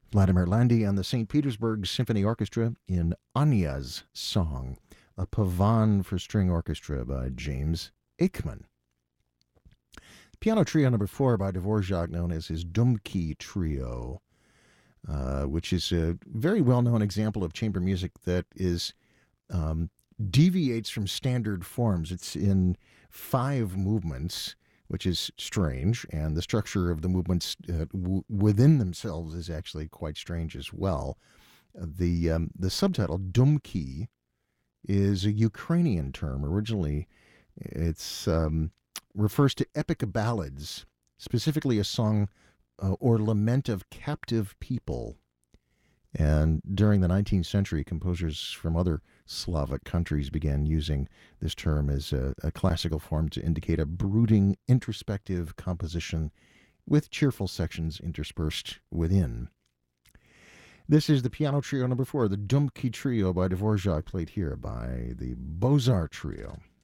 Vladimir Landi and the St. Petersburg Symphony Orchestra in Anya's Song, a pavan for string orchestra by James Aikman. Piano Trio number 4 by Dvorak, known as his Dumki Trio, which is a very well-known example of chamber music that is deviates from standard forms. It's in 5 movements, which is strange, and the structure of the movements within themselves is actually quite strange as well. The subtitle Dumki is a Ukrainian term. Originally, it's refers to epic ballads, specifically a song or lament of captive people. And during the 19th century, composers from other Slavic countries began using this term as a classical form to indicate a brooding, introspective composition with cheerful sections interspersed within. This is the Piano Trio number 4, the Dumki Trio by Dvorak, played here by the Beaux-Arts Trio.